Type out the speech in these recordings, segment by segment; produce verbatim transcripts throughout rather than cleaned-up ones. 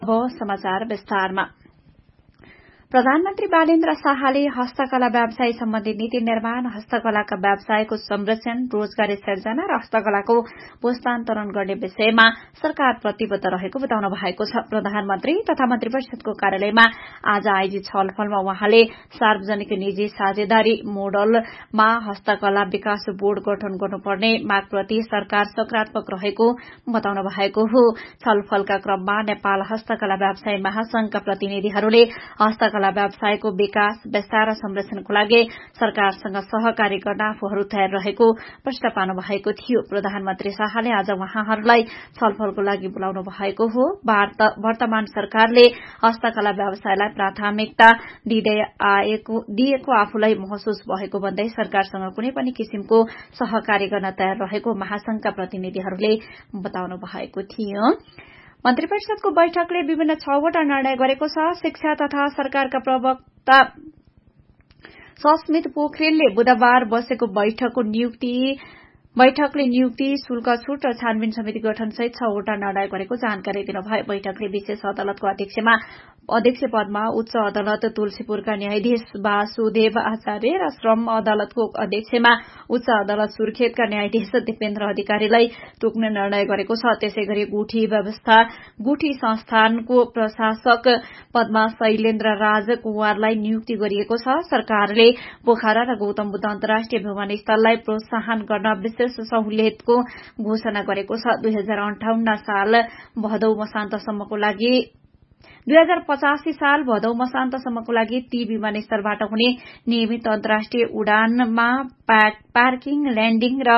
अब समाचार विस्तारमा। प्रधानमन्त्री बालेन्द्र शाहले हस्तकला व्यवसाय सम्बन्धी नीति निर्माण, हस्तकलाका व्यवसायको संरक्षण, रोजगारी सृजना र हस्तकलाको पुस्तान्तरण गर्ने विषयमा सरकार प्रतिबद्ध रहेको बताउनु भएको छ। प्रधानमन्त्री तथा मन्त्री परिषदको कार्यालयमा आज आयोजित छलफलमा उहाँले सार्वजनिक निजी साझेदारी मोडलमा हस्तकला विकास बोर्ड गठन गर्नुपर्ने मागप्रति सरकार सकारात्मक रहेको बताउनु भएको हो। छलफलका क्रममा नेपाल हस्तकला व्यवसाय महासंघका प्रतिनिधिहरूले हस्तकला व्यवसायको विकास, विस्तार र संरक्षणको लागि सरकारसँग सहकारी गर्न आफूहरू तयार रहेको प्रश्न पार्नु भएको थियो। प्रधानमन्त्री शाहले आज उहाँहरूलाई छलफलको लागि बोलाउनु भएको हो। वर्तमान सरकारले हस्तकला व्यवसायलाई प्राथमिकता दिँदै आएको दिएको आफूलाई महसुस भएको भन्दै सरकारसँग कुनै पनि किसिमको सहकारी गर्न तयार रहेको महासंघका प्रतिनिधिहरूले बताउनु भएको थियो। मन्त्री परिषदको बैठकले विभिन्न छवटा निर्णय गरेको छ। शिक्षा तथा सरकारका प्रवक्ता सस्मित पोखरेलले बुधबार बसेको बैठकको नियुक्ति बैठकले नियुक्ति, शुल्क छूट र छानबिन समिति गठनसहित छवटा निर्णय गरेको जानकारी दिनुभयो। बैठकले विशेष अदालतको अध्यक्षमा अध्यक्ष पदमा उच्च अदालत तुलसीपुरका न्यायाधीश वासुदेव आचार्य र श्रम अदालतको अध्यक्षमा उच्च अदालत सुर्खेतका न्यायाधीश दिपेन्द्र अधिकारीलाई तोक्ने निर्णय गरेको छ। त्यसै गरी गुठी व्यवस्था गुठी संस्थानको प्रशासक पदमा शैलेन्द्र राज कुँवरलाई नियुक्ति गरिएको छ। सरकारले पोखरा र गौतम बुद्ध अन्तर्राष्ट्रिय विमानस्थललाई प्रोत्साहन गर्न विशेष सहुलियतको घोषणा गरेको छ। दुई हजार अन्ठाउन्न साल भदौ मसान्तसम्मको लागि दुई हजार पचासी साल भदौ मसान्तसम्मको लागि ती विमानस्थलबाट हुने नियमित अन्तर्राष्ट्रिय उडानमा पार्किङ, ल्याण्डिङ र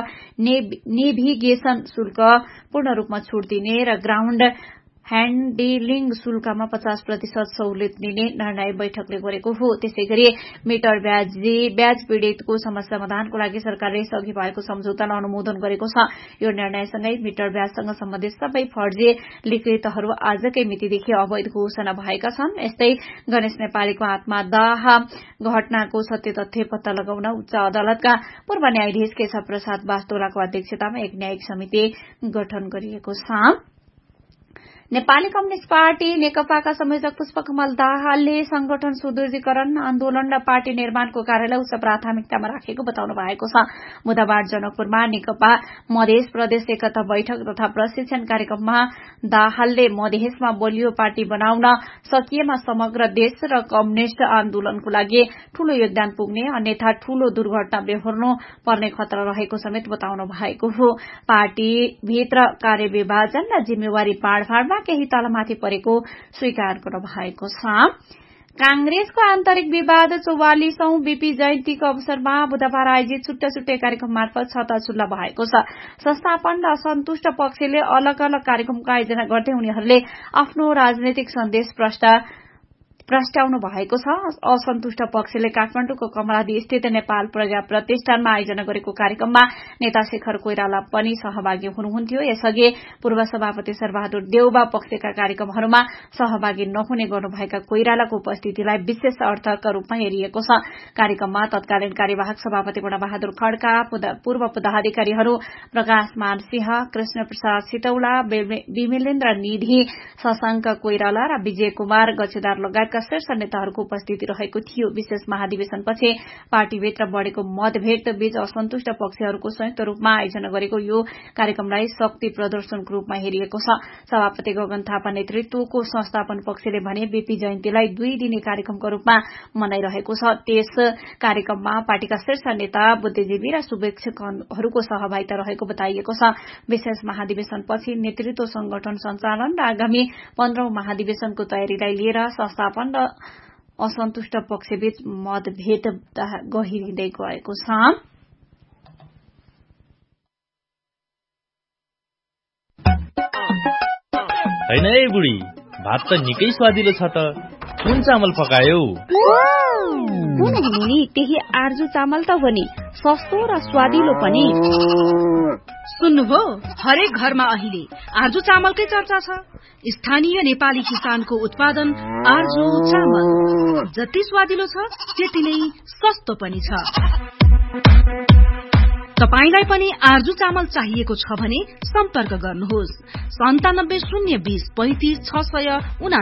नेभिगेशन शुल्क पूर्ण रूपमा छूट दिने र ग्राउण्ड ह्याण्डलिङ शुल्कमा पचास प्रतिशत सहुलियत दिने निर्णय बैठकले गरेको हो। त्यसै गरी मिटर ब्याज पीड़ितको समस्या समाधानको लागि सरकारले अघि भएको सम्झौतालाई अनुमोदन गरेको छ। यो निर्णयसँगै मिटर ब्याजसँग सम्बन्धित सबै फर्जी लिखितहरू आजकै मितिदेखि अवैध घोषणा भएका छन्। यस्तै गणेश नेपालीको आत्मदाह घटनाको सत्य तथ्य पत्ता लगाउन उच्च अदालतका पूर्व न्यायाधीश केशव प्रसाद वास्तोलाको अध्यक्षतामा एक न्यायिक समिति गठन गरिएको छ। नेपाली कम्युनिष्ट पार्टी नेकपाका संयोजक पुष्पकमल दाहालले संगठन सुदृढीकरण आन्दोलन र पार्टी निर्माणको कार्यलाई उच्च प्राथमिकतामा राखेको बताउनु भएको छ। बुधबार जनकपुरमा नेकपा मध्य प्रदेश एकता बैठक तथा प्रशिक्षण कार्यक्रममा दाहालले मधेसमा बलियो पार्टी बनाउन सकिएमा समग्र देश र कम्युनिष्ट आन्दोलनको लागि ठूलो योगदान पुग्ने, अन्यथा ठूलो दुर्घटना बेहोर्नु पर्ने खतरा रहेको समेत बताउनु भएको हो। पार्टीभित्र कार्यविभाजन र जिम्मेवारी बाँडफाँडमा केही तलमाथि परेको स्वीकार गर्नु भएको छ। कांग्रेसको आन्तरिक विवाद चौवालिसौं बीपी जयन्तीको अवसरमा बुधबार आयोजित छुट्टा छुट्टै कार्यक्रम मार्फत छताछुल्ला भएको छ। संस्थापन र असन्तुष्ट पक्षले अलग अलग कार्यक्रमको आयोजना गर्दै उनीहरूले आफ्नो राजनैतिक सन्देश प्रस्ट्याउनु भएको छ। असन्तुष्ट पक्षले काठमाडौँको कमलादी स्थित नेपाल प्रज्ञा प्रतिष्ठानमा आयोजना गरेको कार्यक्रममा नेता शेखर कोइराला पनि सहभागी हुनुहुन्थ्यो। यसअघि पूर्व सभापति शेरबहादुर देउबा पक्षका कार्यक्रमहरूमा सहभागी नहुने गर्नुभएका कोइरालाको उपस्थितिलाई विशेष अर्थका रूपमा हेरिएको छ। कार्यक्रममा तत्कालीन कार्यवाहक सभापति पूर्णबहादुर खड्का, पूर्व पदाधिकारीहरू प्रकाश मान सिंह, कृष्ण प्रसाद सितौला, विमलेन्द्र निधि, शशाङ्क कोइराला र विजय कुमार गच्छेदार लगायत शीर्ष नेताहरूको उपस्थिति रहेको थियो। विशेष महाधिवेशनपछि पार्टीभित्र बढ़ेको मतभेद बीच असन्तुष्ट पक्षहरूको संयुक्त रूपमा आयोजना गरेको यो कार्यक्रमलाई शक्ति प्रदर्शनको रूपमा हेरिएको छ। सभापति गगन थापा नेतृत्वको संस्थापन पक्षले भने बीपी जयन्तीलाई दुई दिने कार्यक्रमको रूपमा मनाइरहेको छ। त्यस कार्यक्रममा पार्टीका शीर्ष नेता, बुद्धिजीवी र शुभेच्छुकहरूको सहभागिता रहेको बताइएको छ। विशेष महाधिवेशनपछि नेतृत्व, संगठन सञ्चालन र आगामी पन्ध्रौं महाधिवेशनको तयारीलाई लिएर संस्थापन र असन्तुष्ट पक्षबीच मतभेद गहिरिँदै गएको छ। हैन है बुढी, भात त निकै स्वादिलो छ त। कुन चामल पकायौ? कुन हुनु त्यही आर्जु चामल त हो नि, सस्तो र स्वादिलो पनि। सुन्नुभयो, हरेक घरमा अहिले आर्जु चामलकै चर्चा छ। स्थानीय नेपाली किसानको उत्पादन आर्जु चामल जति स्वादिलो छ त्यति नै सस्तो पनि छ। तपाईलाई पनि आर्जु चामल चाहिएको छ भने सम्पर्क गर्नुहोस्। सन्तानब्बे शून्य बीस पैंतिस छ सय